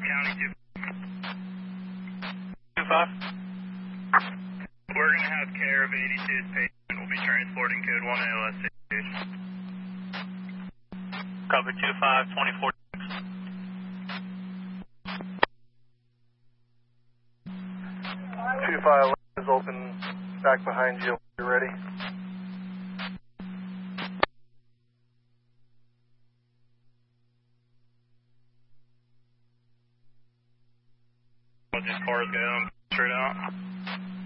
County 2-5. We're going to have care of 82's patient. We'll be transporting code 1 ALS station. Copy 2-5, 24. 2-5 is open back behind you. You ready? What these cars go straight out.